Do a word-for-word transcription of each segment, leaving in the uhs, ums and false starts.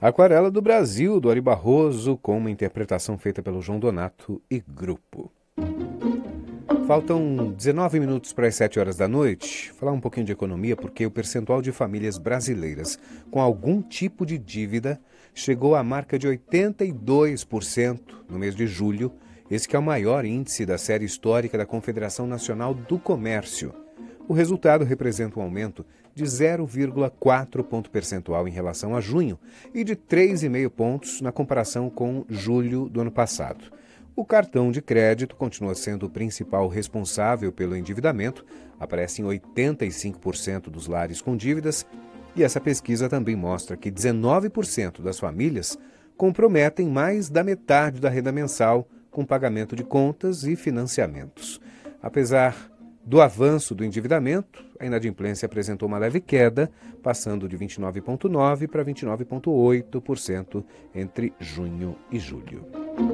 Aquarela do Brasil, do Ari Barroso, com uma interpretação feita pelo João Donato e grupo. Faltam dezenove minutos para as sete horas da noite. Falar um pouquinho de economia, porque o percentual de famílias brasileiras com algum tipo de dívida chegou à marca de oitenta e dois por cento no mês de julho, esse que é o maior índice da série histórica da Confederação Nacional do Comércio. O resultado representa um aumento de zero vírgula quatro ponto percentual em relação a junho e de três vírgula cinco pontos na comparação com julho do ano passado. O cartão de crédito continua sendo o principal responsável pelo endividamento, aparece em oitenta e cinco por cento dos lares com dívidas, e essa pesquisa também mostra que dezenove por cento das famílias comprometem mais da metade da renda mensal com pagamento de contas e financiamentos. Apesar do avanço do endividamento, a inadimplência apresentou uma leve queda, passando de vinte e nove vírgula nove por cento para vinte e nove vírgula oito por cento entre junho e julho.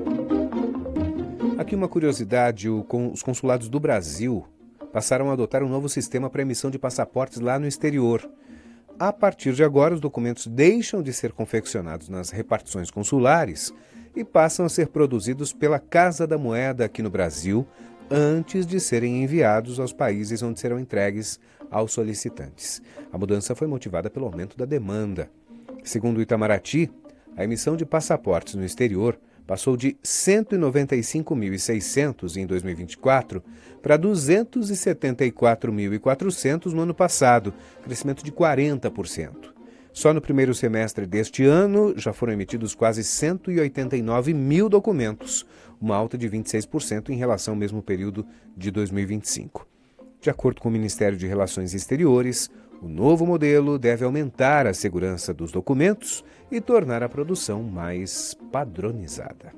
Aqui uma curiosidade, os consulados do Brasil passaram a adotar um novo sistema para emissão de passaportes lá no exterior. A partir de agora, os documentos deixam de ser confeccionados nas repartições consulares e passam a ser produzidos pela Casa da Moeda aqui no Brasil, antes de serem enviados aos países onde serão entregues aos solicitantes. A mudança foi motivada pelo aumento da demanda. Segundo o Itamaraty, a emissão de passaportes no exterior passou de cento e noventa e cinco mil e seiscentos em dois mil e vinte e quatro para duzentos e setenta e quatro mil e quatrocentos no ano passado, crescimento de quarenta por cento. Só no primeiro semestre deste ano já foram emitidos quase cento e oitenta e nove mil documentos, uma alta de vinte e seis por cento em relação ao mesmo período de dois mil e vinte e cinco. De acordo com o Ministério de Relações Exteriores, o novo modelo deve aumentar a segurança dos documentos e tornar a produção mais padronizada.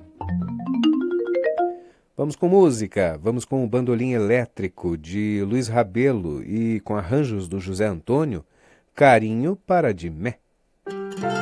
Vamos com música, vamos com o Bandolim Elétrico de Luiz Rabelo e com arranjos do José Antônio, Carinho para de Mé.